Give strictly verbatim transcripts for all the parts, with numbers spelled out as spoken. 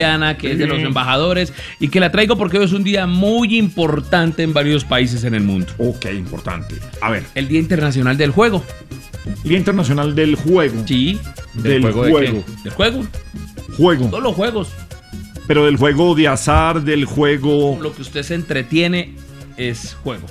que es de los embajadores, y que la traigo porque hoy es un día muy importante en varios países en el mundo. Ok, importante. A ver. El Día Internacional del Juego. Día Internacional del Juego. Sí. Del, del juego. juego. ¿De ¿Del juego? Juego. Todos los juegos. Pero del juego de azar, del juego... Lo que usted se entretiene es juego.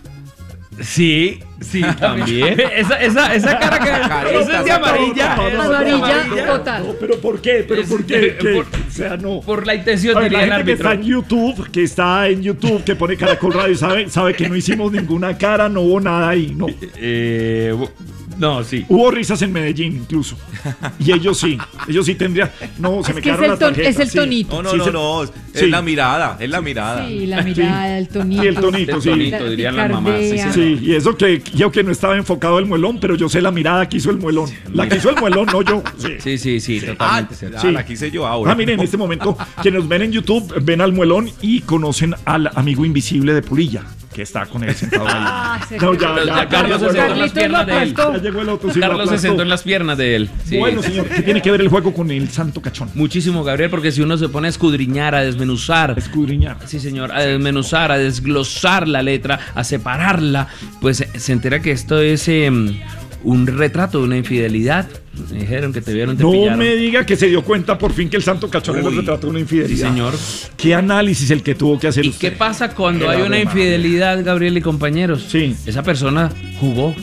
Sí, sí, también. esa, esa, esa cara que esa es de amarilla. Amarilla total. No, pero ¿por qué? ¿Pero por qué? ¿Qué? Por, o sea, no. Por la intención, ver, diría la el gente árbitro. que está en YouTube, que está en YouTube, que pone Caracol Radio, sabe, sabe que no hicimos ninguna cara, no hubo nada ahí, no. Eh, no, sí. Hubo risas en Medellín incluso. Y ellos sí, ellos sí tendrían. No, se es me que quedaron es el, las ton, tarjetas. es el sí. tonito. No, no, Sí, no, se... no, es sí. la mirada, es la mirada. Sí, la mirada, el tonito. Sí, el tonito, el sí. tonito, dirían las mamás. Sí, sí, sí, y eso que yo que no estaba enfocado el muelón, pero yo sé la mirada que hizo el muelón. La que hizo el muelón, no yo. Sí, sí, sí, sí, sí. Totalmente. Ah, sí. la quise yo ahora. Ah, miren, en este momento, quienes nos ven en YouTube, ven al muelón y conocen al amigo invisible de Polilla, que está con él sentado ahí. Ah, no, ya, ya, ya, Carlos se sentó en las piernas de él. Ya llegó el otro, sí, Carlos se sentó en las piernas de él. Sí. Bueno, señor, ¿qué tiene que ver el juego con el santo cachón? Muchísimo, Gabriel, porque si uno se pone a escudriñar, a desmenuzar. Escudriñar. Sí, señor, a desmenuzar, a desglosar la letra, a separarla, pues se entera que esto es eh, un retrato de una infidelidad. Me dijeron que te vieron, te No pillaron. me diga que se dio cuenta por fin que el santo cachón era el retrato de una infidelidad. Sí, señor. ¿Qué análisis el que tuvo que hacer ¿Y usted? qué pasa cuando Era hay una de infidelidad, Gabriel y compañeros? Sí. Esa persona jugó.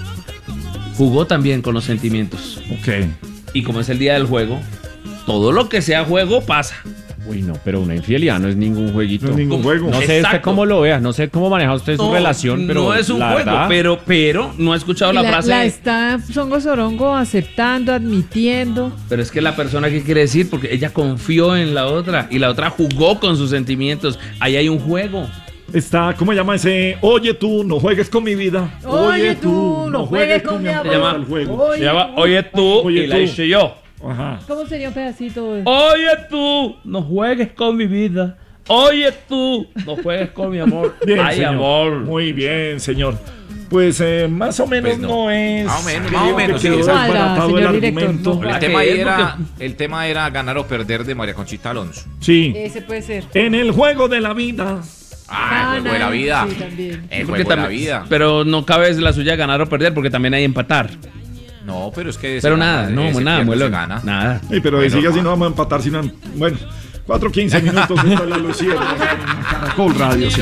Jugó también con los sentimientos. Ok. Y como es el día del juego, todo lo que sea juego pasa. Uy, no, pero una infidelidad no es ningún jueguito. No es ningún juego. No sé Exacto. usted cómo lo vea, no sé cómo maneja usted su No, relación, pero no es un la juego, verdad, pero, pero no ha escuchado Y la, la, frase. la está Songo Sorongo aceptando, admitiendo. Pero es que la persona, ¿qué quiere decir? Porque ella confió en la otra y la otra jugó con sus sentimientos. Ahí hay un juego. Está, ¿cómo se llama ese? Oye tú, no juegues con mi vida. Oye, tú, no juegues con mi amor. amor. Al juego. Oye, Se llama Oye tú Oye, y la tú. hice yo. Ajá. ¿Cómo sería un pedacito? de- Oye tú, no juegues con mi vida. Oye tú, no juegues con mi amor. Bien, Ay, señor. amor. Muy bien, señor. Pues eh, más o menos Pues no. no. es. Más o menos, Creo más o que menos, quedó sí, esa- desbaratado el señor director, argumento. no. El ¿Para tema, qué? ahí era, Porque- el tema era ganar o perder de María Conchita Alonso. Sí. Ese puede ser. En el juego de la vida. Ah, el juego de la vida. Sí, también. El Porque juego de la también- vida. Pero no cabe la suya ganar o perder porque también hay empatar. No, pero es que... Pero se nada, gana, no, se nada, pierde, muelo. se gana. Nada. Sí, pero Bueno, sigue así, no. no vamos a empatar, sino. Bueno, cuatro quince minutos. Esto es la Lucía. Caracol Radio. Sí.